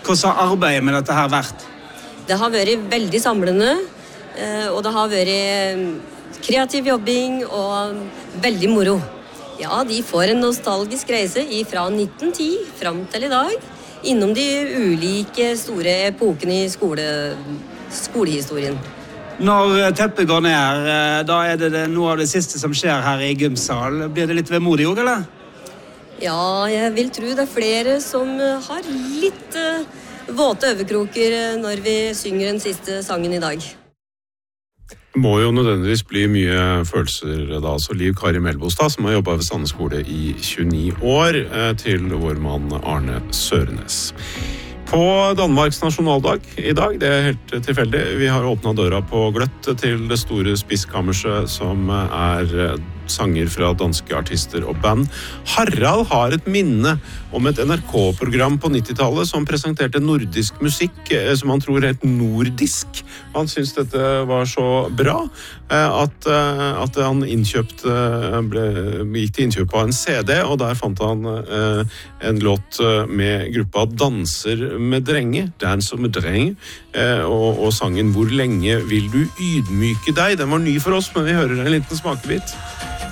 Hvordan har arbeidet med dette her vært? Det har vært veldig samlende, og det har vært kreativ jobbing og veldig moro. Ja, de får en nostalgisk reise fra 1910 frem til i dag, innom de ulike store epokene i skolehistorien. Når teppet går ned, da det noe av det siste som skjer her i gymsal. Blir det litt vemodig også, eller? Ja, jeg vil tro det flere som har litt våte øvekroker når vi synger den siste sangen i dag. Det må jo nødvendigvis bli mye følelser da, så Liv Kari Melbostad, som har jobbet ved Sandnes skole i 29 år, til vår mann Arne Sørenes. På Danmarks nasjonaldag i dag, det helt tilfeldig, vi har åpnet døra på gløtt til det store spiskammerset som sanger fra danske artister og band. Harald har et minne om et NRK-program på 90-tallet som presenterte nordisk musikk som han tror het nordisk. Han syntes dette var så bra at han gikk til innkjøp av en CD, og der fant han en låt med gruppa Danser med drenge, Danser med drenge, og sangen Hvor lenge vil du ydmyke deg? Den var ny for oss, men vi hører en liten smakebit.